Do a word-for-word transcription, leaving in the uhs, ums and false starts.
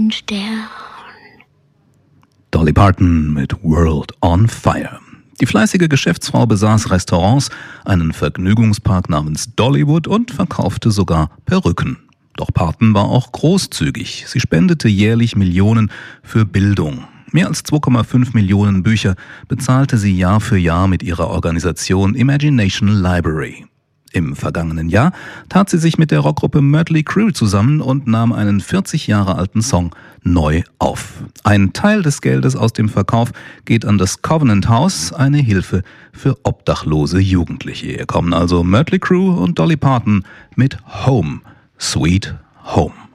ein Stern. Dolly Parton mit World on Fire. Die fleißige Geschäftsfrau besaß Restaurants, einen Vergnügungspark namens Dollywood und verkaufte sogar Perücken. Doch Parton war auch großzügig. Sie spendete jährlich Millionen für Bildung. Mehr als zwei Komma fünf Millionen Bücher bezahlte sie Jahr für Jahr mit ihrer Organisation Imagination Library. Im vergangenen Jahr tat sie sich mit der Rockgruppe Mötley Crüe zusammen und nahm einen vierzig Jahre alten Song neu auf. Ein Teil des Geldes aus dem Verkauf geht an das Covenant House, eine Hilfe für obdachlose Jugendliche. Hier kommen also Mötley Crüe und Dolly Parton mit Home, Sweet Home.